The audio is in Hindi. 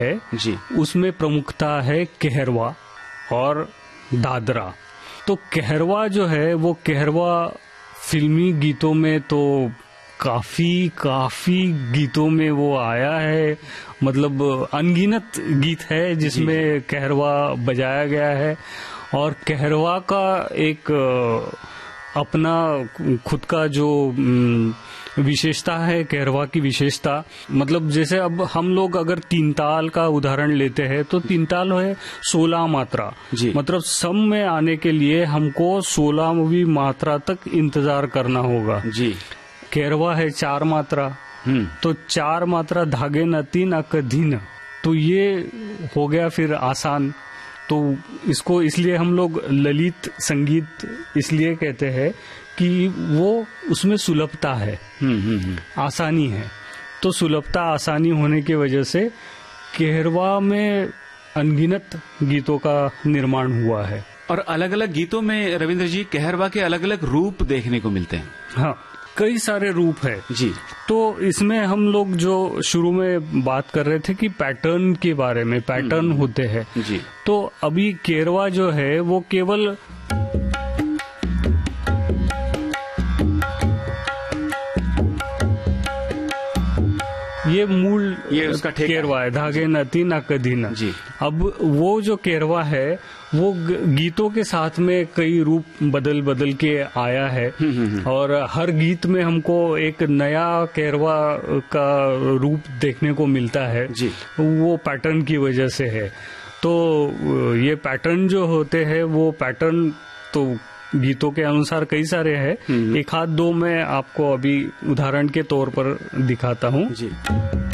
है जी। उसमें प्रमुखता है कहरवा और दादरा। तो कहरवा जो है वो कहरवा फिल्मी गीतों में तो काफी गीतों में वो आया है, मतलब अनगिनत गीत है जिसमें कहरवा बजाया गया है। और कहरवा का एक अपना खुद का जो विशेषता है, कहरवा की विशेषता, मतलब जैसे अब हम लोग अगर तीन ताल का उदाहरण लेते हैं तो तीन ताल है 16 मात्रा, मतलब सम में आने के लिए हमको 16वीं मात्रा तक इंतजार करना होगा जी। कहरवा है 4 मात्रा, तो 4 मात्रा धागे न तीन अकधीन, तो ये हो गया फिर आसान। तो इसको इसलिए हम लोग ललित संगीत इसलिए कहते हैं कि वो उसमें सुलभता है, आसानी है। तो सुलभता आसानी होने की वजह से कहरवा में अनगिनत गीतों का निर्माण हुआ है। और अलग अलग गीतों में रविंद्र जी कहरवा के अलग अलग रूप देखने को मिलते हैं। हाँ, कई सारे रूप है जी। तो इसमें हम लोग जो शुरू में बात कर रहे थे कि पैटर्न के बारे में, पैटर्न होते हैं जी। तो अभी कहरवा जो है वो केवल ये मूल उसका कहरवा है, धागे न तीन अकधीन जी। अब वो जो कहरवा है वो गीतों के साथ में कई रूप बदल बदल के आया है और हर गीत में हमको एक नया कहरवा का रूप देखने को मिलता है जी। वो पैटर्न की वजह से है। तो ये पैटर्न जो होते हैं वो पैटर्न तो गीतों के अनुसार कई सारे हैं, एक आध दो मैं आपको अभी उदाहरण के तौर पर दिखाता हूँ जी।